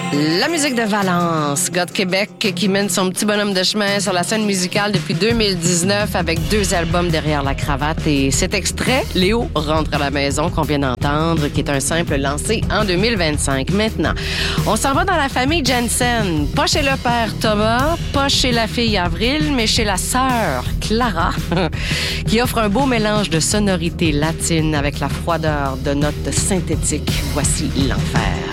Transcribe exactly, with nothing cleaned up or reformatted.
La musique de Valence, gars de Québec qui mène son petit bonhomme de chemin sur la scène musicale depuis deux mille dix-neuf avec deux albums derrière la cravate. Et cet extrait, Léo rentre à la maison, qu'on vient d'entendre, qui est un simple lancé en deux mille vingt-cinq. Maintenant, on s'en va dans la famille Jensen. Pas chez le père Thomas, pas chez la fille Avril, mais chez la sœur Clara, qui offre un beau mélange de sonorités latines avec la froideur de notes synthétiques. Voici l'enfer.